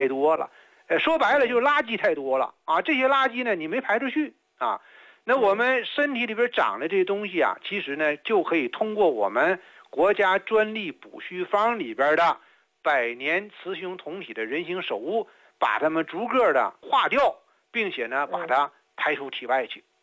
多了，说白了就是垃圾太多了啊！这些垃圾呢，你没排出去啊。那我们身体里边长的这些东西啊，其实呢就可以通过我们国家专利补虚方里边的百年雌雄同体的人形手物，把它们逐个的化掉，并且呢把它排出体外去。